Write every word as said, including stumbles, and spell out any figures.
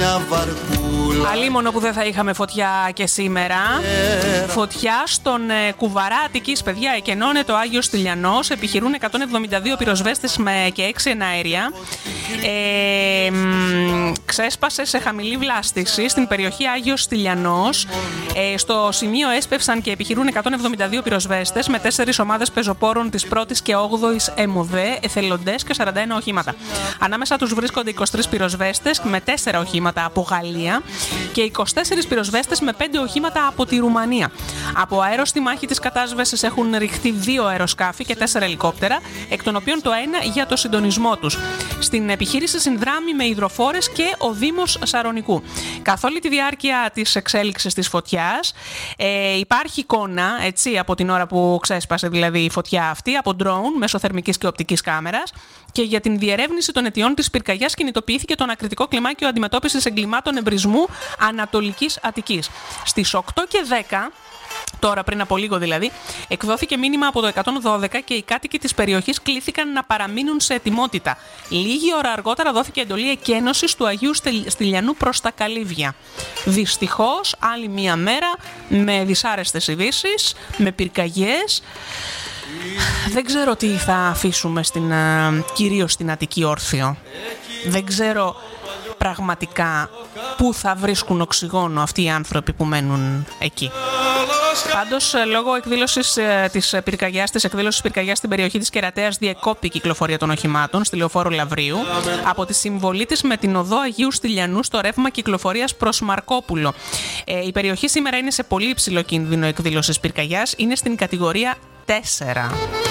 μια βαρκούλα. Αλίμονο που δεν θα είχαμε φωτιά και σήμερα. Έρα. Φωτιά στον ε, Κουβαρά Αττικής, παιδιά. Εκενώνεται ο Άγιος Στυλιανός. Επιχειρούν εκατόν εβδομήντα δύο πυροσβέστες με και έξι εναέρια. Ε, μ, ξέσπασε σε χαμηλή βλάστηση στην περιοχή Άγιος Στυλιανός. Ε, στο σημείο έσπευσαν και επιχειρούν εκατόν εβδομήντα δύο πυροσβέστες με τέσσερις ομάδες πεζοπόρων της πρώτης και όγδοης ΕΜΟΔΕ, εθελοντές και σαράντα ένα οχήματα. Ανάμεσα τους βρίσκονται είκοσι τρεις πυροσβέστες με τέσσερα οχήματα από Γαλλία και είκοσι τέσσερις πυροσβέστες με πέντε οχήματα από τη Ρουμανία. Από αέρο στη μάχη της κατάσβεσης έχουν ρηχτεί δύο αεροσκάφη και τέσσερα ελικόπτερα, εκ των οποίων το ένα για το συντονισμό τους. Στην επιχείρηση συνδράμει με υδροφόρες και ο Δήμος Σαρονικού. Καθ' όλη τη διάρκεια της εξέλιξης της φωτιάς ε, υπάρχει εικόνα, έτσι, από την ώρα που ξέσπασε δηλαδή η φωτιά αυτή, από ντρόουν μέσω θερμικής και οπτικής κάμερας, και για την διερεύνηση των αιτιών της πυρκαγιάς κινητοποιήθηκε το ανακριτικό κλιμάκιο αντιμετώπισης εγκλημάτων εμπρισμού Ανατολικής Αττικής. Στις οκτώ και δέκα, τώρα πριν από λίγο δηλαδή, εκδόθηκε μήνυμα από το εκατόν δώδεκα και οι κάτοικοι της περιοχής κλήθηκαν να παραμείνουν σε ετοιμότητα. Λίγη ώρα αργότερα δόθηκε εντολή εκένωσης του Αγίου Στυλιανού προς τα Καλύβια. Δυστυχώς, άλλη μία μέρα με δυσάρεστες ειδήσεις, με πυρκαγιές. Δεν ξέρω τι θα αφήσουμε στην, κυρίως στην Αττική όρθιο. Δεν ξέρω πραγματικά πού θα βρίσκουν οξυγόνο αυτοί οι άνθρωποι που μένουν εκεί. Πάντως, λόγω εκδήλωσης της πυρκαγιάς, της εκδήλωσης πυρκαγιάς στην περιοχή της Κερατέας, διεκόπη η κυκλοφορία των οχημάτων στη λεωφόρο Λαβρίου από τη συμβολή της με την οδό Αγίου Στυλιανού στο ρεύμα κυκλοφορίας προς Μαρκόπουλο. Ε, η περιοχή σήμερα είναι σε πολύ υψηλό κίνδυνο εκδήλωσης πυρκαγιάς, είναι στην κατηγορία τέσσερα.